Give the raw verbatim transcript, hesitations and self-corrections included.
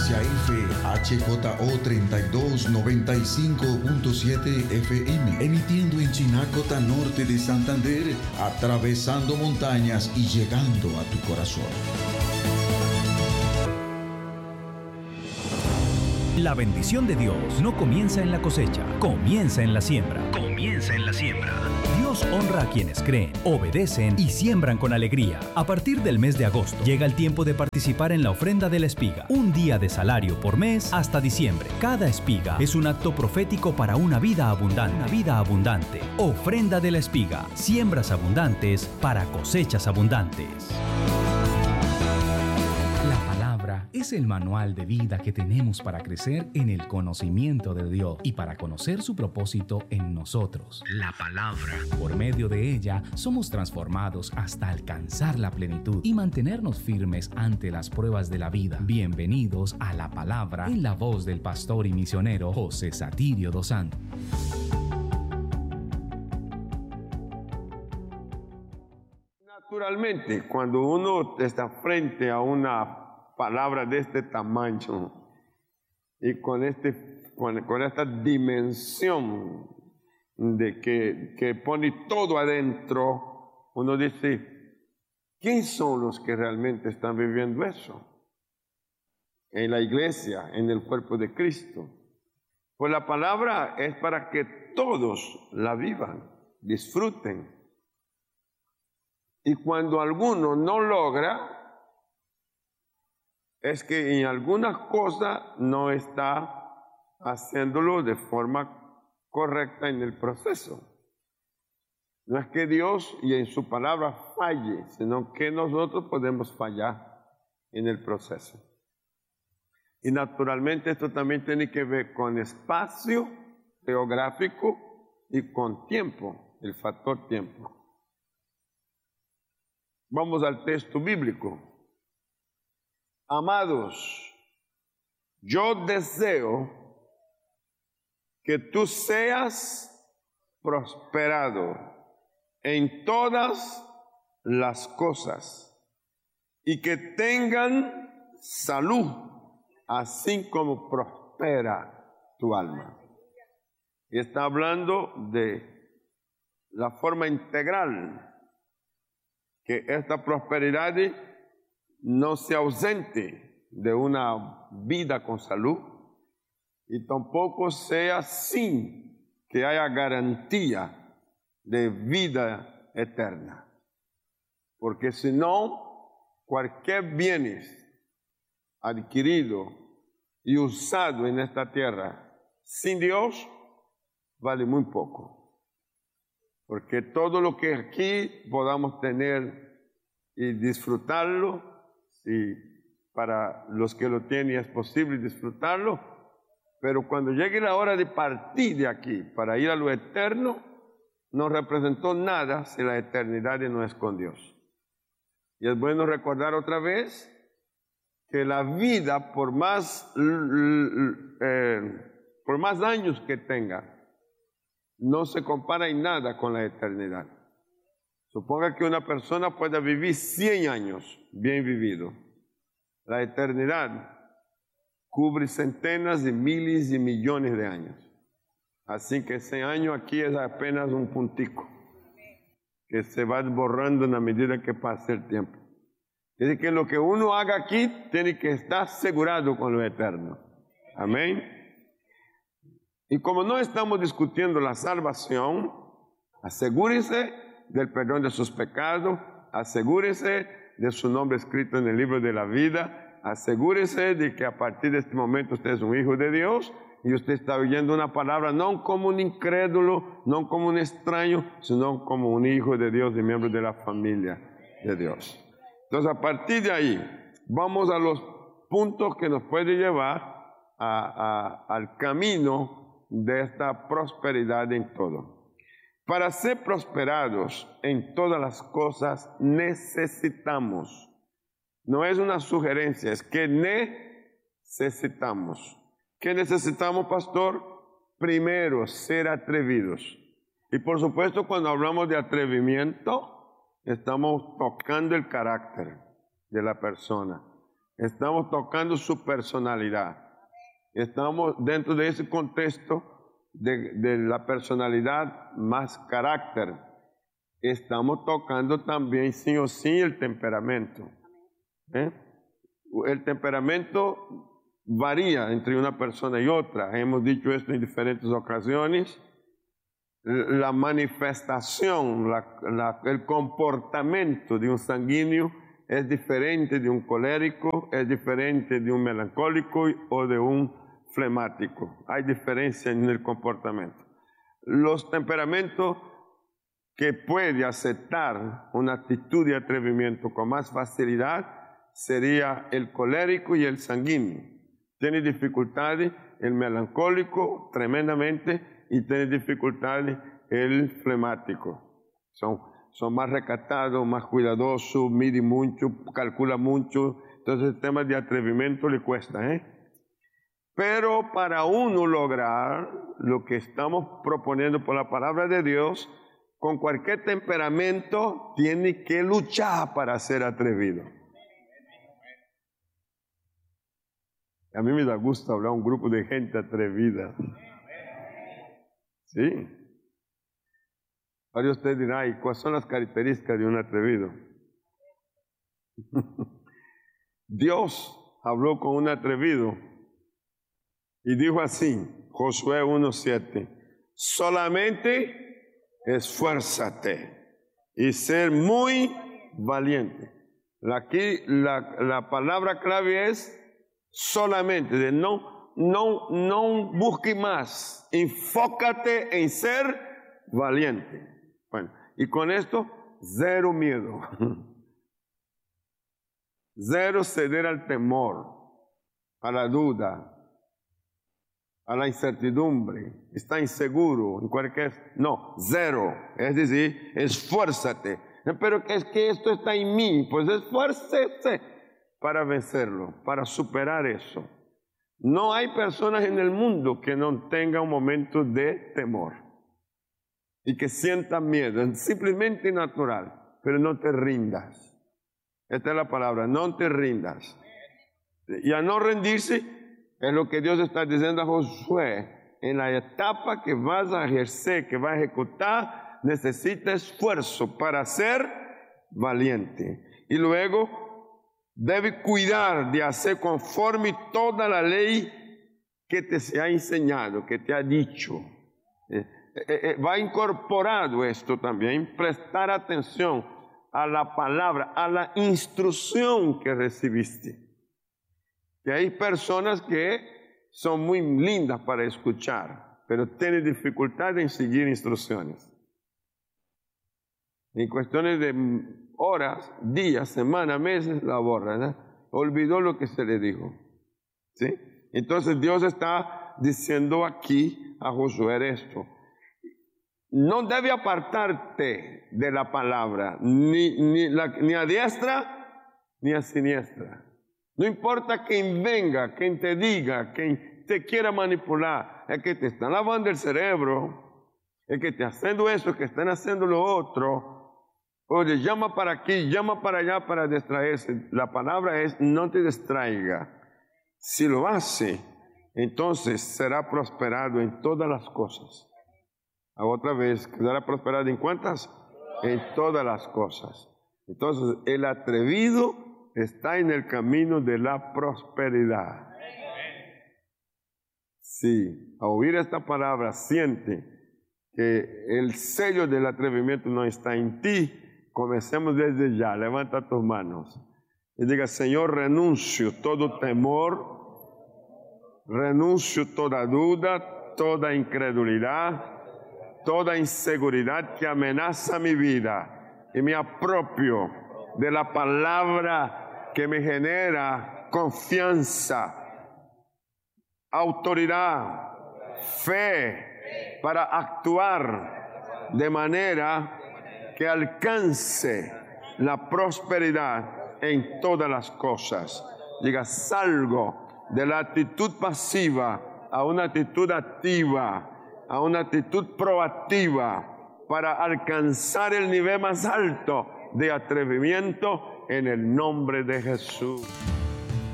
frecuencia F H J O treinta y dos noventa y cinco punto siete F M, emitiendo en Chinacota, norte de Santander, atravesando montañas y llegando a tu corazón. La bendición de Dios no comienza en la cosecha, comienza en la siembra. Comienza en la siembra. Dios honra a quienes creen, obedecen y siembran con alegría. A partir del mes de agosto, llega el tiempo de participar en la ofrenda de la espiga. Un día de salario por mes hasta diciembre. Cada espiga es un acto profético para una vida abundante. Una vida abundante. Ofrenda de la espiga. Siembras abundantes para cosechas abundantes. Es el manual de vida que tenemos para crecer en el conocimiento de Dios y para conocer su propósito en nosotros. La palabra. Por medio de ella somos transformados hasta alcanzar la plenitud y mantenernos firmes ante las pruebas de la vida. Bienvenidos a La Palabra en la voz del pastor y misionero José Satirio dos Santos. Naturalmente, cuando uno está frente a una palabra de este tamaño y con, este, con, con esta dimensión de que, que pone todo adentro, uno dice, ¿quién son los que realmente están viviendo eso? En la iglesia, en el cuerpo de Cristo. Pues la palabra es para que todos la vivan, disfruten. Y cuando alguno no logra, es que en algunas cosas no está haciéndolo de forma correcta en el proceso. No es que Dios y en su palabra falle, sino que nosotros podemos fallar en el proceso. Y naturalmente esto también tiene que ver con espacio geográfico y con tiempo, el factor tiempo. Vamos al texto bíblico. Amados, yo deseo que tú seas prosperado en todas las cosas y que tengan salud, así como prospera tu alma. Y está hablando de la forma integral, que esta prosperidad no sea ausente de una vida con salud y tampoco sea sin que haya garantía de vida eterna. Porque si no, cualquier bienes adquirido y usado en esta tierra sin Dios vale muy poco. Porque todo lo que aquí podamos tener y disfrutarlo, y para los que lo tienen es posible disfrutarlo, pero cuando llegue la hora de partir de aquí para ir a lo eterno, no representó nada si la eternidad no es con Dios. Y es bueno recordar otra vez que la vida, por más, eh, por más años que tenga, no se compara en nada con la eternidad. Suponga que una persona pueda vivir cien años bien vivido. La eternidad cubre centenas de miles y millones de años. Así que cien años aquí es apenas un puntico que se va borrando en la medida que pasa el tiempo. Es decir, que lo que uno haga aquí tiene que estar asegurado con lo eterno. Amén. Y como no estamos discutiendo la salvación, asegúrese del perdón de sus pecados, asegúrese de su nombre escrito en el libro de la vida, asegúrese de que a partir de este momento usted es un hijo de Dios y usted está oyendo una palabra no como un incrédulo, no como un extraño, sino como un hijo de Dios y miembro de la familia de Dios. Entonces, a partir de ahí, vamos a los puntos que nos pueden llevar a, a, al camino de esta prosperidad en todo. Para ser prosperados en todas las cosas necesitamos, no es una sugerencia, es que necesitamos. ¿Qué necesitamos, pastor? Primero, ser atrevidos. Y por supuesto, cuando hablamos de atrevimiento, estamos tocando el carácter de la persona. Estamos tocando su personalidad. Estamos dentro de ese contexto de, de la personalidad más carácter. Estamos tocando también sí o sí el temperamento. ¿Eh? El temperamento varía entre una persona y otra. Hemos dicho esto en diferentes ocasiones. La manifestación, la, la, el comportamiento de un sanguíneo es diferente de un colérico, es diferente de un melancólico o de un flemático. Hay diferencia en el comportamiento. Los temperamentos que pueden aceptar una actitud de atrevimiento con más facilidad sería el colérico y el sanguíneo. Tiene dificultades el melancólico tremendamente y tiene dificultades el flemático. Son, son más recatados, más cuidadosos, miden mucho, calculan mucho. Entonces el tema de atrevimiento le cuesta, ¿eh? Pero para uno lograr lo que estamos proponiendo por la palabra de Dios, con cualquier temperamento tiene que luchar para ser atrevido. A mí me da gusto hablar a un grupo de gente atrevida. Sí. Ahora usted dirá, ¿y cuáles son las características de un atrevido? Dios habló con un atrevido y dijo así, Josué uno siete, solamente esfuérzate y ser muy valiente. Aquí la, la palabra clave es solamente, de no, no, no busque más, enfócate en ser valiente. Bueno, y con esto, cero miedo, cero ceder al temor, a la duda, a la incertidumbre, está inseguro en cualquier, no, cero, es decir, esfuérzate, pero es que esto está en mí, pues esfuércese para vencerlo, para superar eso. No hay personas en el mundo que no tengan un momento de temor y que sientan miedo, es simplemente natural, pero no te rindas. Esta es la palabra, no te rindas. Y a no rendirse es lo que Dios está diciendo a Josué. En la etapa que vas a ejercer, que vas a ejecutar, necesita esfuerzo para ser valiente. Y luego debe cuidar de hacer conforme toda la ley que te se ha enseñado, que te ha dicho. Eh, eh, eh, va incorporado esto también, prestar atención a la palabra, a la instrucción que recibiste. Que hay personas que son muy lindas para escuchar, pero tienen dificultad en seguir instrucciones. En cuestiones de horas, días, semanas, meses, la borra, ¿no? Olvidó lo que se le dijo. ¿Sí? Entonces Dios está diciendo aquí a Josué esto. No debe apartarte de la palabra, ni, ni, la, ni a diestra, ni a siniestra. No importa quién venga, quién te diga, quién te quiera manipular, es que te están lavando el cerebro, es que te haciendo eso, es que están haciendo lo otro. Oye, llama para aquí, llama para allá para distraerse. La palabra es no te distraiga. Si lo hace, entonces será prosperado en todas las cosas. A otra vez, será prosperado en cuántas? En todas las cosas. Entonces, el atrevido está en el camino de la prosperidad. Si a oír esta palabra siente que el sello del atrevimiento no está en ti, comencemos desde ya. Levanta tus manos y diga, Señor, renuncio todo temor, renuncio toda duda, toda incredulidad, toda inseguridad que amenaza mi vida y me apropio de la palabra que me genera confianza, autoridad, fe para actuar de manera que alcance la prosperidad en todas las cosas. Diga, salgo de la actitud pasiva a una actitud activa, a una actitud proactiva para alcanzar el nivel más alto de atrevimiento en el nombre de Jesús.